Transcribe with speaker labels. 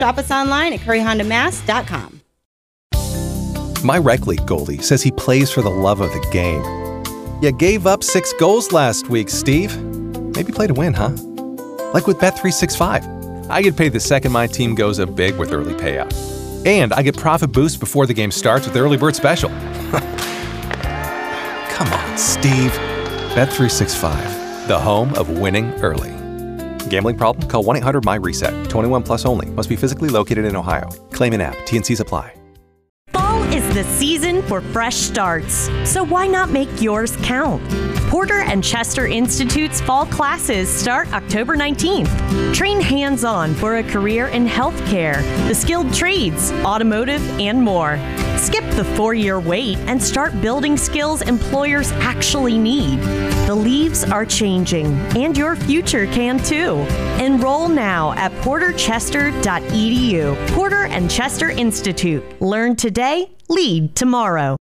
Speaker 1: Shop us online at curryhondamass.com.
Speaker 2: My rec league goalie says he plays for the love of the game. You gave up 6 goals last week, Steve. Maybe play to win, huh? Like with Bet365. I get paid the second my team goes up big with early payout. And I get profit boost before the game starts with Early Bird Special. Come on, Steve. Bet365, the home of winning early. Gambling problem? Call 1-800-MY-RESET. 21 plus only. Must be physically located in Ohio. Claim in app. T&Cs apply.
Speaker 3: Fall is the season for fresh starts, so why not make yours count? Porter and Chester Institute's fall classes start October 19th. Train hands-on for a career in healthcare, the skilled trades, automotive, and more. Skip the 4-year wait and start building skills employers actually need. The leaves are changing, and your future can too. Enroll now at porterchester.edu. Porter and Chester Institute. Learn today, lead tomorrow.